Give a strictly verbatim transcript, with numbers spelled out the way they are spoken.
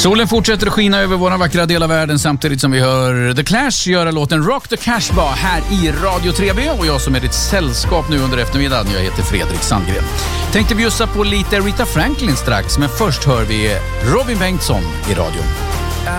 Solen fortsätter att skina över våra vackra del av världen samtidigt som vi hör The Clash göra låten Rock the Cash Bar här i Radio tre B, och jag som är ditt sällskap nu under eftermiddagen, jag heter Fredrik Sandgren. Tänkte bjussa på lite Rita Franklin strax, men först hör vi Robin Bengtsson i radion.